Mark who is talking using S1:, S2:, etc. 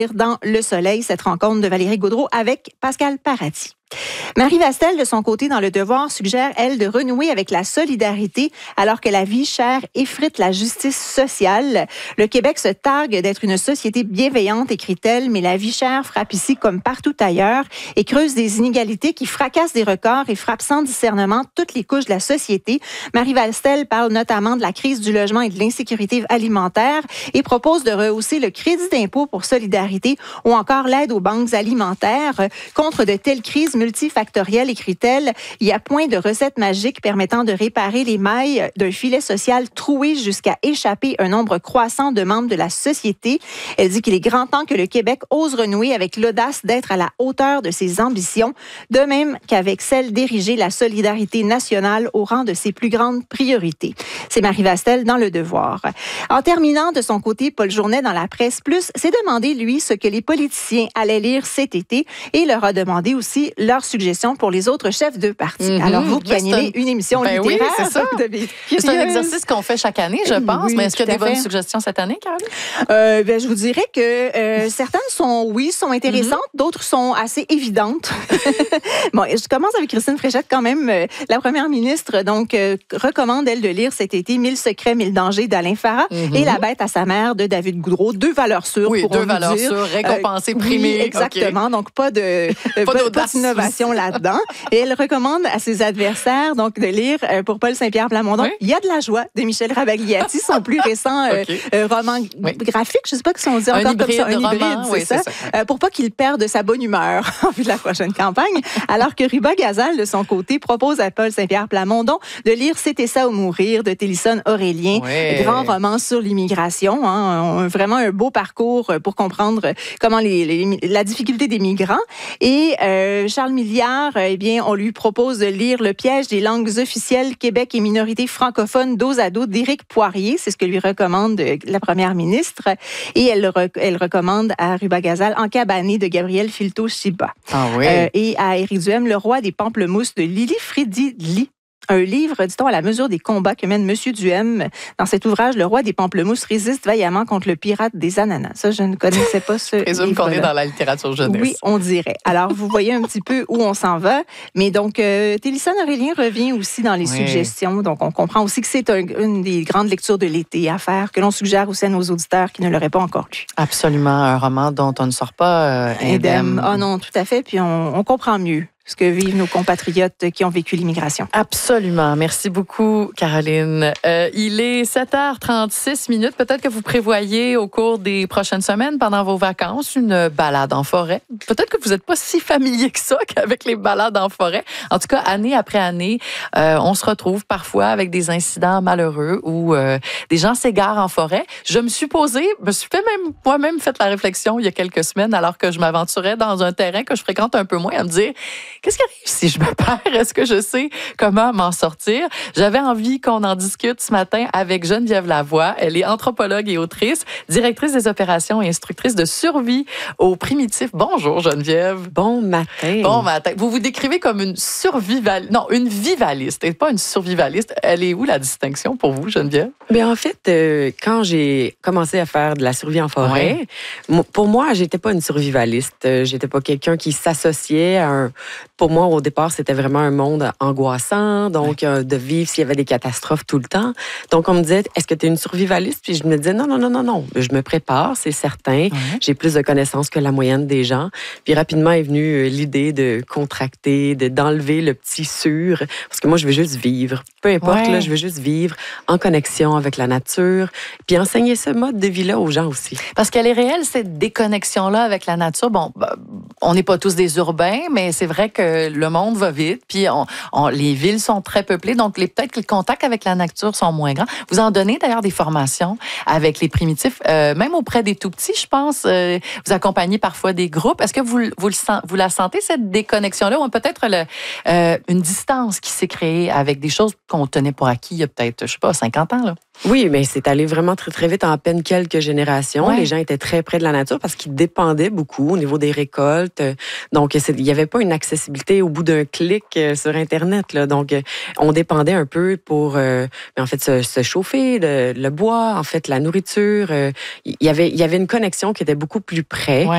S1: dans le soleil, cette rencontre de Valérie Gaudreault avec Pascal Paradis. Marie Vastel, de son côté, dans Le Devoir, suggère, elle, de renouer avec la solidarité alors que la vie chère effrite la justice sociale. Le Québec se targue d'être une société bienveillante, écrit-elle, mais la vie chère frappe ici comme partout ailleurs et creuse des inégalités qui fracassent des records et frappent sans discernement toutes les couches de la société. Marie Vastel parle notamment de la crise du logement et de l'insécurité alimentaire et propose de rehausser le crédit d'impôt pour solidarité ou encore l'aide aux banques alimentaires. Contre de telles crises multifactorielles, écrit-elle, il y a point de recette magique permettant de réparer les mailles d'un filet social troué jusqu'à échapper un nombre croissant de membres de la société. Elle dit qu'il est grand temps que le Québec ose renouer avec l'audace d'être à la hauteur de ses ambitions, de même qu'avec celle d'ériger la solidarité nationale au rang de ses plus grandes priorités. C'est Marie Vastel dans Le Devoir. En terminant, de son côté, Paul Journet dans La Presse Plus s'est demandé, lui, ce que les politiciens allaient lire cet été et leur a demandé aussi leurs suggestions pour les autres chefs de parti. Alors, vous qui animez une émission littéraire...
S2: Oui, c'est ça. C'est un exercice qu'on fait chaque année, je pense.
S1: Oui,
S2: mais est-ce qu'il y a des bonnes suggestions cette année, Caroline?
S1: Je vous dirais que certaines sont intéressantes, d'autres sont assez évidentes. Bon, je commence avec Christine Fréchette quand même. La première ministre, donc, recommande, elle, de lire cet été 1000 secrets, 1000 dangers d'Alain Farah et La bête à sa mère de David Goudreault. Deux valeurs sûres,
S2: oui,
S1: pour
S2: deux valeurs sûres, récompensées, primées.
S1: Oui, exactement. Okay. Donc, pas d'innovation là-dedans. Et elle recommande à ses adversaires, donc, de lire pour Paul Saint-Pierre Plamondon, Il y a de la joie de Michel Rabagliati, son plus récent roman graphique. Je ne sais pas si on dit encore comme ça. Un hybride, c'est ça. Pour pas qu'il perde sa bonne humeur en vue de la prochaine campagne. Alors que Ruba Gazal, de son côté, propose à Paul Saint-Pierre Plamondon de lire C'était ça ou mourir de Télisson Aurélien, grand roman sur l'immigration. Vraiment un beau parcours pour comprendre comment la difficulté des migrants. Et Charles Milliard, on lui propose de lire Le piège des langues officielles Québec et minorités francophones dos à dos d'Éric Poirier. C'est ce que lui recommande la première ministre. Et elle recommande à Ruba Gazal Encabané de Gabriel Filto-Chiba. Et à Éric Duhem, Le roi des pamplemousses de Lily Fridilly. Un livre, dit-on, à la mesure des combats que mène M. Duhem. Dans cet ouvrage, le roi des pamplemousses résiste vaillamment contre le pirate des ananas. Ça, je ne connaissais pas ce livre.
S2: Présume qu'on est dans la littérature jeunesse.
S1: Oui, on dirait. Alors, vous voyez un petit peu où on s'en va. Mais donc, Télisson Aurélien revient aussi dans les suggestions. Donc, on comprend aussi que c'est une des grandes lectures de l'été à faire, que l'on suggère aussi à nos auditeurs qui ne l'auraient pas encore lu.
S2: Absolument. Un roman dont on ne sort pas indemne.
S1: Ah non, tout à fait. Puis, on comprend mieux ce que vivent nos compatriotes qui ont vécu l'immigration.
S2: Absolument. Merci beaucoup, Caroline. Il est 7h36. Peut-être que vous prévoyez au cours des prochaines semaines, pendant vos vacances, une balade en forêt. Peut-être que vous n'êtes pas si familier que ça qu'avec les balades en forêt. En tout cas, année après année, on se retrouve parfois avec des incidents malheureux où des gens s'égarent en forêt. Je me suis moi-même fait la réflexion il y a quelques semaines, alors que je m'aventurais dans un terrain que je fréquente un peu moins, à me dire... Qu'est-ce qui arrive si je me perds? Est-ce que je sais comment m'en sortir? J'avais envie qu'on en discute ce matin avec Geneviève Lavoie. Elle est anthropologue et autrice, directrice des opérations et instructrice de survie aux primitifs. Bonjour Geneviève.
S3: Bon matin.
S2: Bon matin. Vous vous décrivez comme une une vivaliste et pas une survivaliste. Elle est où la distinction pour vous, Geneviève?
S3: Bien, en fait, quand j'ai commencé à faire de la survie en forêt, pour moi, j'étais pas une survivaliste. J'étais pas quelqu'un qui s'associait à un... Pour moi, au départ, c'était vraiment un monde angoissant, donc de vivre s'il y avait des catastrophes tout le temps. Donc, on me disait, est-ce que tu es une survivaliste? Puis je me disais, non. Je me prépare, c'est certain. J'ai plus de connaissances que la moyenne des gens. Puis rapidement est venue l'idée de contracter, d'enlever le petit sûr. Parce que moi, je veux juste vivre. Peu importe, là, je veux juste vivre en connexion avec la nature. Puis enseigner ce mode de vie-là aux gens aussi.
S2: Parce qu'elle est réelle, cette déconnexion-là avec la nature. Bon, on n'est pas tous des urbains, mais c'est vrai que le monde va vite, puis les villes sont très peuplées, donc peut-être que les contacts avec la nature sont moins grands. Vous en donnez d'ailleurs des formations avec les primitifs, même auprès des tout-petits, je pense. Vous accompagnez parfois des groupes. Est-ce que vous la sentez, cette déconnexion-là, ou peut-être une distance qui s'est créée avec des choses qu'on tenait pour acquis il y a peut-être, 50 ans, là?
S3: Oui, mais c'est allé vraiment très, très vite en à peine quelques générations. Les gens étaient très près de la nature parce qu'ils dépendaient beaucoup au niveau des récoltes. Donc, il n'y avait pas une accessibilité au bout d'un clic sur Internet, là. Donc, on dépendait un peu pour, en fait, se chauffer, le bois, en fait, la nourriture. Il y avait une connexion qui était beaucoup plus près.